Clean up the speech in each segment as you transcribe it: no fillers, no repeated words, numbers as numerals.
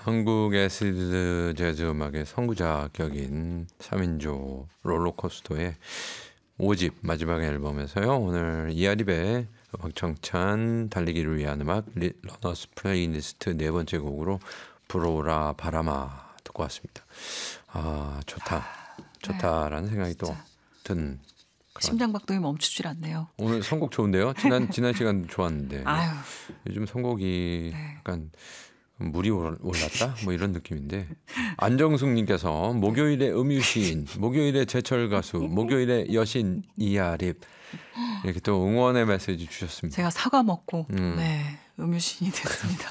한국 애시드 재즈 음악의 선구자격인 3인조 롤러코스터의 5집 마지막 앨범에서요. 오늘 이하립의 음악 청찬 달리기를 위한 음악 러너스 플레이리스트 네 번째 곡으로 불어라 바람아 듣고 왔습니다. 아 좋다라는 생각이 또 든 심장박동이 멈추질 않네요. 오늘 선곡 좋은데요. 지난 시간 좋았는데 아유. 요즘 선곡이 약간 물이 올랐다? 뭐 이런 느낌인데. 안정숙님께서 목요일에 음유시인, 목요일에 제철 가수, 목요일에 여신 이하립 이렇게 또 응원의 메시지 주셨습니다. 제가 사과 먹고 음유시인이 됐습니다.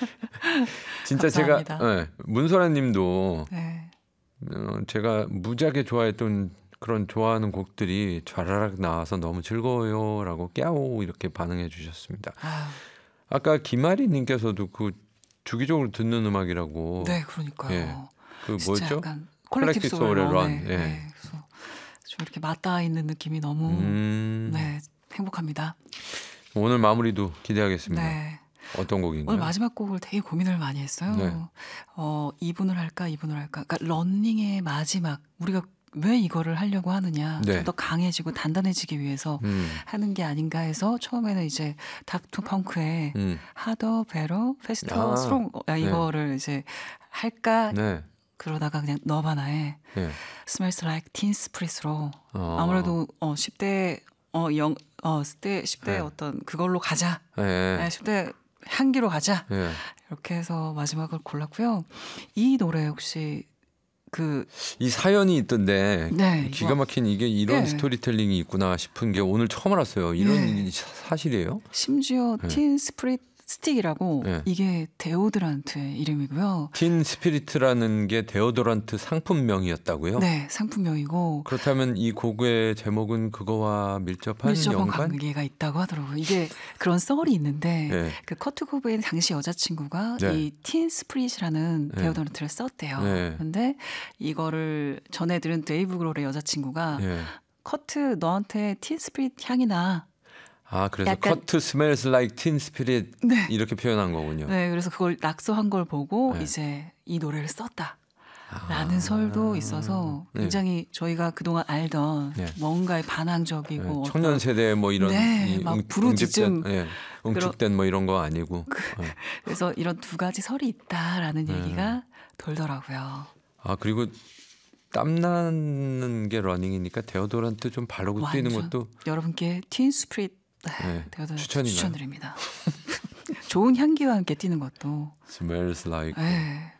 진짜 감사합니다. 제가 문소라님도 네. 제가 무지하게 좋아했던 그런 좋아하는 곡들이 좌라락 나와서 너무 즐거워요라고 깨오 이렇게 반응해 주셨습니다. 아까 김아리님께서도 그 주기적으로 듣는 음악이라고. 네, 그러니까요. 예. 그 진짜 뭐였죠? 약간 콜렉티브 소울의 런. 네. 그래서 좀 이렇게 맞닿아 있는 느낌이 너무 행복합니다. 오늘 마무리도 기대하겠습니다. 네. 어떤 곡인가요? 오늘 마지막 곡을 되게 고민을 많이 했어요. 네. 이분을 할까. 그러니까 런닝의 마지막 우리가 왜 이거를 하려고 하느냐. 네. 좀 더 강해지고 단단해지기 위해서 하는 게 아닌가 해서 처음에는 이제 닥터 펑크의 하더 베러 페스터 스트롱 이거를 이제 할까 그러다가 그냥 너바나의 Smells Like Teen Spirit로 아무래도 10대 10대 어떤 그걸로 가자. 10대 향기로 가자. 이렇게 해서 마지막을 골랐고요. 이 노래 혹시 이 사연이 있던데 기가 막힌 이게 이런 네. 스토리텔링이 있구나 싶은 게 오늘 처음 알았어요. 이런 일이 사실이에요? 심지어 틴 스프릿 스틱이라고 이게 데오드란트의 이름이고요. 틴 스피리트라는 게 데오도란트 상품명이었다고요? 네, 상품명이고. 그렇다면 이 곡의 제목은 그거와 밀접한 연관? 관계가 있다고 하더라고요. 이게 그런 썰이 있는데 그 커트 코베인 당시 여자친구가 이 틴 스피릿이라는 데오도란트를 썼대요. 그런데 이거를 전에 들은 데이브 그롤의 여자친구가 커트 너한테 틴 스피릿 향이 나. 그래서 커트 smells like teen spirit 이렇게 표현한 거군요. 네, 그래서 그걸 낙서한 걸 보고 이제 이 노래를 썼다라는 설도 있어서 굉장히 저희가 그동안 알던 뭔가의 반항적이고 청년 세대 뭐 이런 막 부르짖음 응축된 뭐 이런 거 아니고. 그래서 이런 두 가지 설이 있다라는 얘기가 돌더라고요. 그리고 땀나는 게 러닝이니까 데오도란트 좀 바르고 뛰는 것도 여러분께 틴 스프릿 추천드립니다. 좋은 향기와 함께 뛰는 것도 smells like